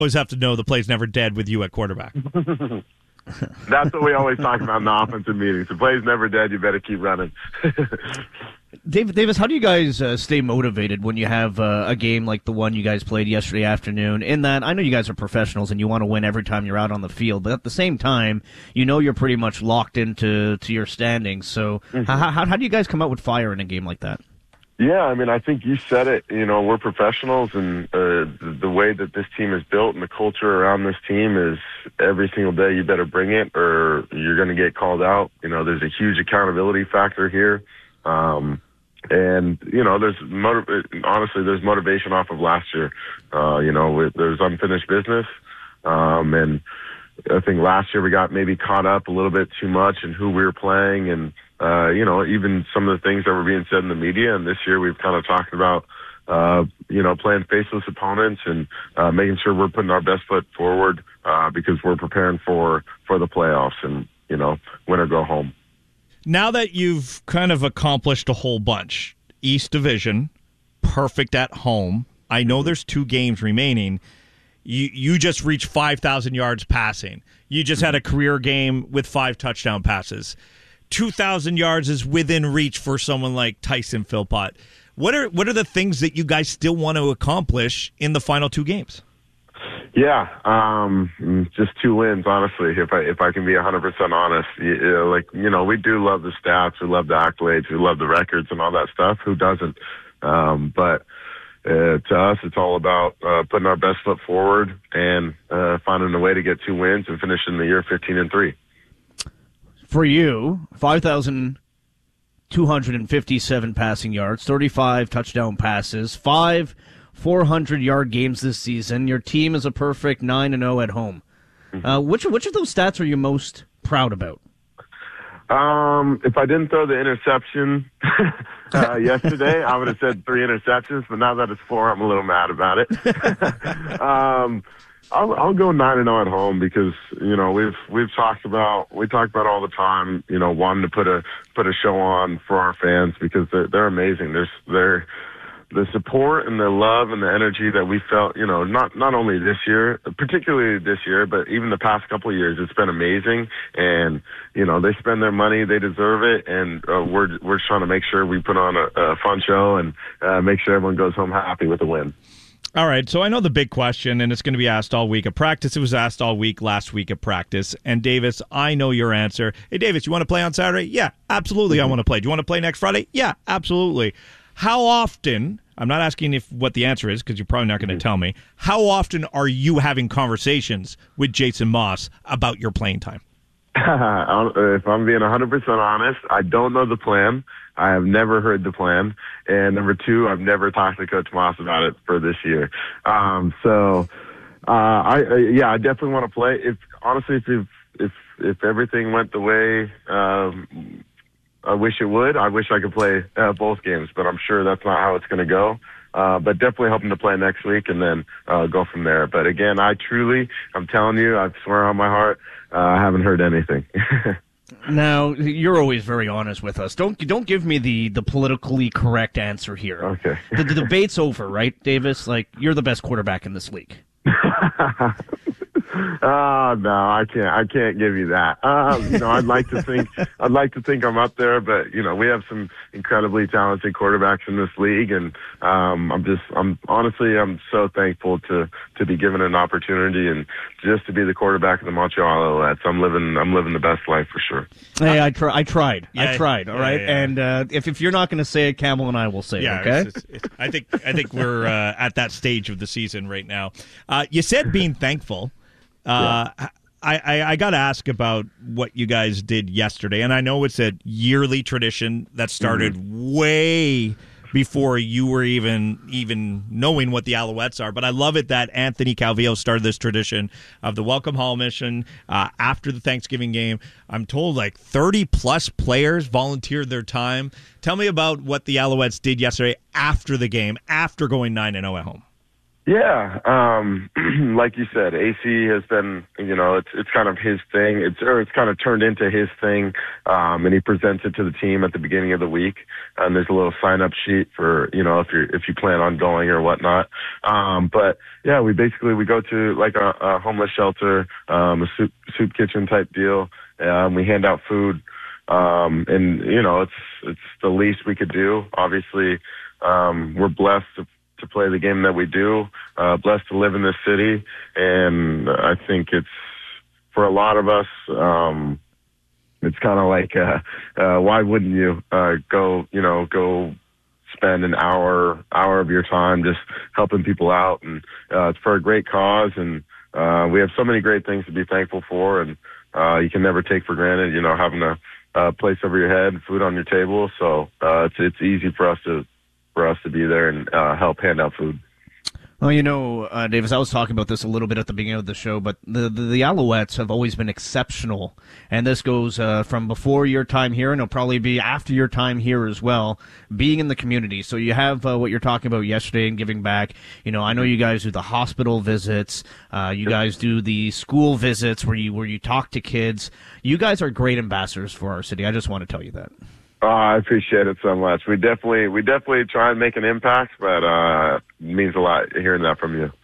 always have to know the play's never dead with you at quarterback. That's what we always talk about in the offensive meetings. The play's never dead. You better keep running. Davis, how do you guys stay motivated when you have a game like the one you guys played yesterday afternoon? In that, I know you guys are professionals and you want to win every time you're out on the field, but at the same time, you know you're pretty much locked into your standings. So how do you guys come out with fire in a game like that? Yeah, I mean, I think you said it. You know, we're professionals, and the way that this team is built and the culture around this team is every single day you better bring it or you're going to get called out. You know, there's a huge accountability factor here. And, you know, honestly, there's motivation off of last year. You know, there's unfinished business. And I think last year we got maybe caught up a little bit too much in who we were playing and, you know, even some of the things that were being said in the media. And this year we've kind of talked about, you know, playing faceless opponents and making sure we're putting our best foot forward because we're preparing for the playoffs and, you know, win or go home. Now that you've kind of accomplished a whole bunch, East Division, perfect at home. I know there's 2 games remaining. You just reached 5,000 yards passing. You just had a career game with 5 touchdown passes. 2,000 yards is within reach for someone like Tyson Philpott. What are the things that you guys still want to accomplish in the final 2 games? Yeah, just 2 wins, honestly, if I can be 100% honest. Like, you know, we do love the stats, we love the accolades, we love the records and all that stuff. Who doesn't? But to us, it's all about putting our best foot forward and finding a way to get 2 wins and finishing the year 15-3. For you, 5,257 passing yards, 35 touchdown passes, 5 400-yard games this season. Your team is a perfect 9-0 at home. Which of those stats are you most proud about? If I didn't throw the interception yesterday, I would have said 3 interceptions. But now that it's 4, I'm a little mad about it. I'll go 9-0 at home because we talk about all the time, you know, wanting to put a show on for our fans because they're amazing. They're the support and the love and the energy that we felt, you know, not only this year, particularly this year, but even the past couple of years, it's been amazing. And, you know, they spend their money, they deserve it. And we're trying to make sure we put on a fun show and make sure everyone goes home happy with a win. All right, so I know the big question, and it's going to be asked all week at practice. It was asked all week last week at practice. And, Davis, I know your answer. Hey, Davis, you want to play on Saturday? Yeah, absolutely I want to play. Do you want to play next Friday? Yeah, absolutely. How often, I'm not asking what the answer is because you're probably not going to tell me, how often are you having conversations with Jason Maas about your playing time? If I'm being 100% honest, I don't know the plan. I have never heard the plan. And number 2, I've never talked to Coach Maas about it for this year. I definitely want to play. If everything went the way I wish it would, I wish I could play both games, but I'm sure that's not how it's going to go. But definitely hoping to play next week and then go from there. But again, I'm telling you, I swear on my heart, I haven't heard anything. Now, you're always very honest with us. Don't give me the politically correct answer here. Okay. The debate's over, right, Davis? Like, you're the best quarterback in this league. Oh no, I can't give you that. You know, I'd like to think I'm up there, but you know, we have some incredibly talented quarterbacks in this league, and I'm honestly so thankful to be given an opportunity and just to be the quarterback of the Montreal Alouettes. I'm living the best life for sure. Hey, I tried. Yeah, I tried. All right, yeah. And if you're not going to say it, Campbell and I will say it. Okay. I think we're at that stage of the season right now. You said being thankful. I got to ask about what you guys did yesterday, and I know it's a yearly tradition that started way before you were even knowing what the Alouettes are. But I love it that Anthony Calvillo started this tradition of the Welcome Hall mission after the Thanksgiving game. I'm told like 30-plus players volunteered their time. Tell me about what the Alouettes did yesterday after the game, after going 9-0 at home. Yeah, like you said, AC has been, it's kind of his thing. It's kind of turned into his thing, and he presents it to the team at the beginning of the week. And there's a little sign-up sheet for, if you plan on going or whatnot. But yeah, we go to like a homeless shelter, a soup kitchen type deal. We hand out food, and it's the least we could do. Obviously, we're blessed to play the game that we do, blessed to live in this city. And I think it's, for a lot of us, it's kind of like, why wouldn't you, go spend an hour of your time just helping people out. And, it's for a great cause. And, we have so many great things to be thankful for. And, you can never take for granted, having a place over your head, food on your table. So, it's easy for us to be there and help hand out food. Well, Davis, I was talking about this a little bit at the beginning of the show, but the Alouettes have always been exceptional, and this goes from before your time here, and it'll probably be after your time here as well, being in the community. So you have what you're talking about yesterday and giving back. I know you guys do the hospital visits, you guys do the school visits where you talk to kids. You guys are great ambassadors for our city. I just want to tell you that. Oh, I appreciate it so much. We definitely try and make an impact, but it means a lot hearing that from you.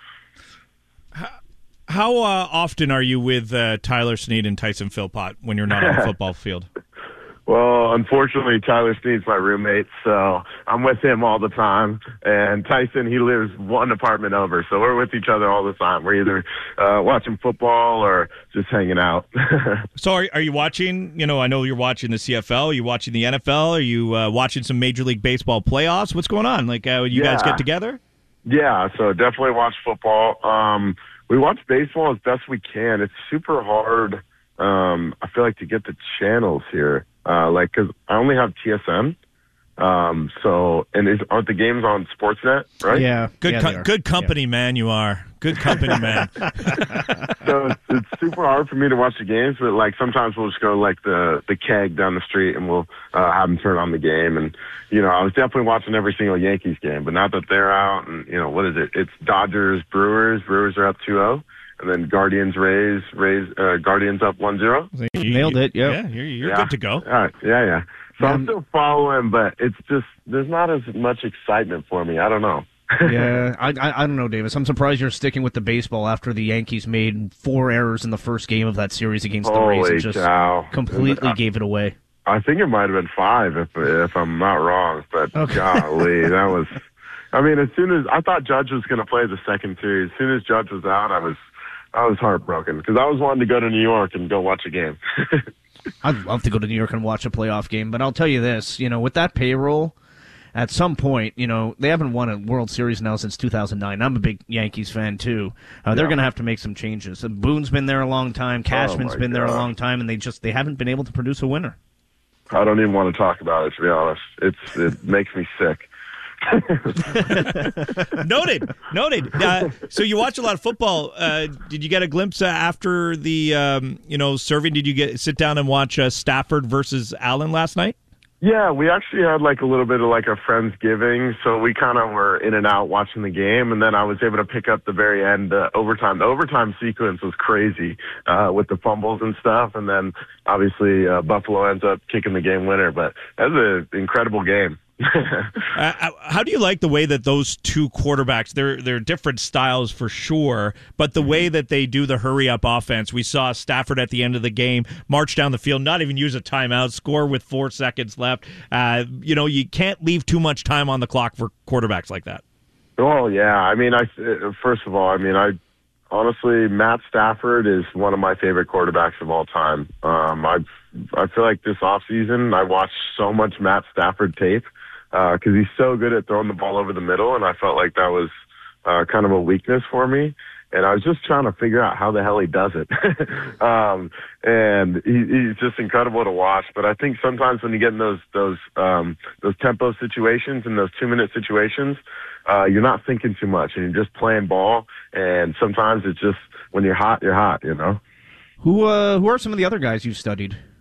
How often are you with Tyler Snead and Tyson Philpott when you're not on the football field? Well, unfortunately, Tyler Snead's my roommate, so I'm with him all the time. And Tyson, he lives one apartment over, so we're with each other all the time. We're either watching football or just hanging out. So are you watching, I know you're watching the CFL. Are you watching the NFL? Are you watching some Major League Baseball playoffs? What's going on? Like, you guys get together? Yeah, so definitely watch football. We watch baseball as best we can. It's super hard, I feel like, to get the channels here. Cause I only have TSN. Aren't the games on Sportsnet, right? Yeah. Good company, man, you are. Good company, man. So it's super hard for me to watch the games, but sometimes we'll just go the keg down the street and we'll have them turn on the game. And, I was definitely watching every single Yankees game, but now that they're out and, what is it? It's Dodgers, Brewers. Brewers are up 2-0. And then Guardians, Rays, Guardians up 1-0. Nailed it, yeah. You're good to go. All right, yeah. So I'm still following, but it's just, there's not as much excitement for me. I don't know. Yeah, I don't know, Davis. I'm surprised you're sticking with the baseball after the Yankees made 4 errors in the first game of that series against the Rays and just completely gave it away. I think it might have been 5 if I'm not wrong, but golly, that was, as soon as, I thought Judge was going to play the second series, as soon as Judge was out, I was heartbroken because I was wanting to go to New York and go watch a game. I'd love to go to New York and watch a playoff game, but I'll tell you this, with that payroll, at some point, they haven't won a World Series now since 2009. I'm a big Yankees fan, too. They're going to have to make some changes. Boone's been there a long time. Cashman's been there a long time, and they haven't been able to produce a winner. I don't even want to talk about it, to be honest. It makes me sick. Noted. So you watch a lot of football. Did you get a glimpse after the serving? Did you sit down and watch Stafford versus Allen last night? Yeah, we actually had a little bit of a Friendsgiving, so we kind of were in and out watching the game, and then I was able to pick up the very end overtime. The overtime sequence was crazy with the fumbles and stuff, and then obviously Buffalo ends up kicking the game winner, but that was an incredible game. How do you like the way that those two quarterbacks, they're different styles for sure, but the way that they do the hurry-up offense? We saw Stafford at the end of the game march down the field, not even use a timeout, score with 4 seconds left. You can't leave too much time on the clock for quarterbacks like that. Oh, yeah. First of all, honestly, Matt Stafford is one of my favorite quarterbacks of all time. I feel like this offseason I watched so much Matt Stafford tape because he's so good at throwing the ball over the middle, and I felt like that was kind of a weakness for me. And I was just trying to figure out how the hell he does it. And he's just incredible to watch. But I think sometimes when you get in those tempo situations and those 2-minute situations, you're not thinking too much and you're just playing ball. And sometimes it's just when you're hot, Who are some of the other guys you've studied?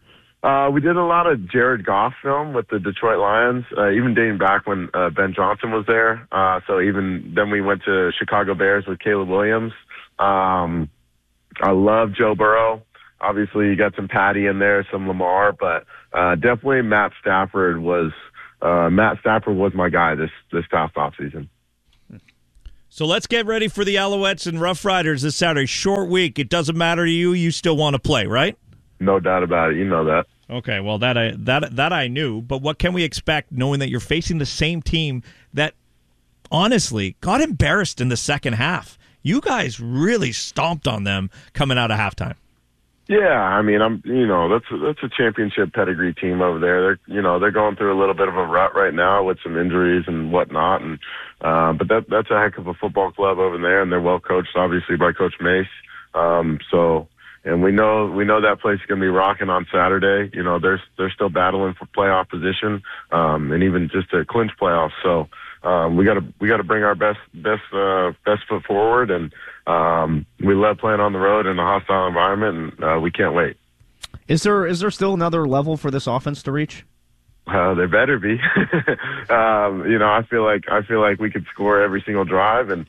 We did a lot of Jared Goff film with the Detroit Lions, even dating back when Ben Johnson was there. So even then we went to Chicago Bears with Caleb Williams. I love Joe Burrow. Obviously, you got some Patty in there, some Lamar, but definitely Matt Stafford was my guy this past offseason. So let's get ready for the Alouettes and Rough Riders this Saturday. Short week. It doesn't matter to you. You still want to play, right? No doubt about it. You know that. Okay, well, that I knew. But what can we expect knowing that you're facing the same team that, honestly, got embarrassed in the second half? You guys really stomped on them coming out of halftime. Yeah, I mean, that's a championship pedigree team over there. They're going through a little bit of a rut right now with some injuries and whatnot, and but that's a heck of a football club over there, and they're well coached, obviously, by Coach Mace. And we know that place is going to be rocking on Saturday. They're still battling for playoff position, and even just to clinch playoffs. So we got to bring our best foot forward, and we love playing on the road in a hostile environment, and we can't wait. Is there still another level for this offense to reach? There better be. I feel like we could score every single drive, and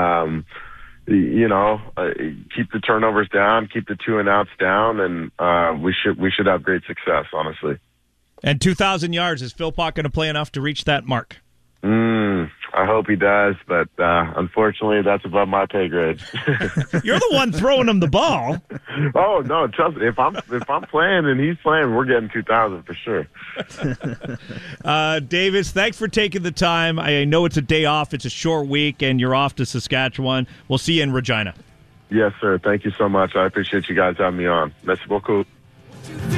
keep the turnovers down, keep the 2-and-outs down, and we should have great success, honestly. And 2,000 yards, is Philpott going to play enough to reach that mark? I hope he does, but unfortunately, that's above my pay grade. You're the one throwing him the ball. Oh no, trust me. If I'm playing and he's playing, we're getting 2,000 for sure. Davis, thanks for taking the time. I know it's a day off; it's a short week, and you're off to Saskatchewan. We'll see you in Regina. Yes, sir. Thank you so much. I appreciate you guys having me on. Merci beaucoup.